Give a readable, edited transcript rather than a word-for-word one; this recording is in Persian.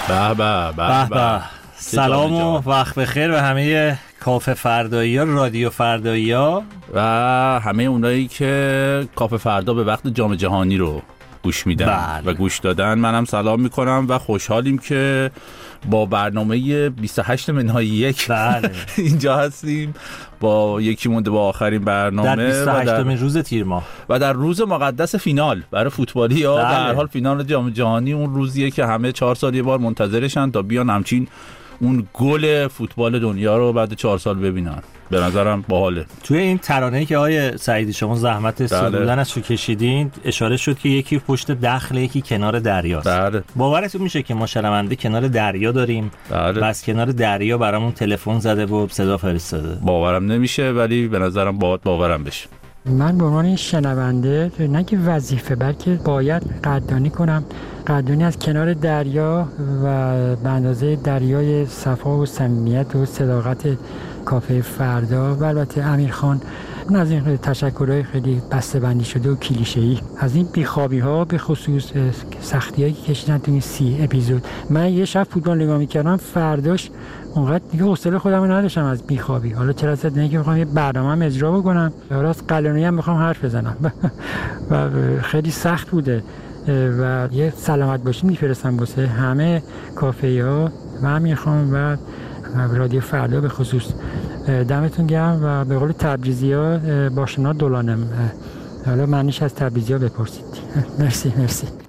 به به به به. سلام و وقت بخیر به همه کافه فردایی ها، رادیو فردایی ها و همه اونایی که کافه فردا به وقت جام جهانی رو گوش میدن. بله. و گوش دادن. منم سلام میکنم و خوشحالیم که با برنامه 28 منهای یک بله. اینجا هستیم، با یکی مونده با آخرین برنامه در 28 روز تیر ماه و در روز مقدس فینال برای فوتبالی ها. بله. در حال فینال جام جهانی اون روزیه که همه 4 سال یه بار منتظرشن تا بیان همچین اون گل فوتبال دنیا رو بعد 4 سال ببینن. به نظرم باحاله. توی این ترانه‌ای که آقای سعیدی شما زحمت سرودنش رو کشیدین اشاره شد که یکی پشت دخل، یکی کنار دریاست. بله. باورتون میشه که ما شنونده کنار دریا داریم؟ بله. و از کنار دریا برامون تلفن زده و صدا فرستاده. باورم نمیشه ولی به نظرم باورم بشه. من به عنوان شنونده نه که وظیفه بلکه باید قدردانی کنم، قدردانی از کنار دریا و به اندازه دریای صفا و صمیمیت و صداقت کافه فردا و البته امیرخان، اون از این تشکرهای خیلی بسته‌بندی شده و کلیشه‌ای، از این بیخوابی‌ها، به خصوص سختی‌هایی که کشیدن تو این 30 اپیزود. من یه شب فوتبال نگاه می‌کردم، فرداش اونقدر دیگه حوصله خودم رو نداشتم از بیخوابی. حالا چرا صد نه که بخوام یه برنامه‌ام اجرا بکنم، راست قلنویی هم بخوام حرف بزنم و خیلی سخت بوده و یه سلامت باشید میفرستم واسه همه کافه‌ها و امیرخان و رادیو فردا به خصوص. دمتون گرم و به قول تبریزی‌ها باشنا دولانم. حالا معنیش از تبریزی‌ها بپرسید. مرسی.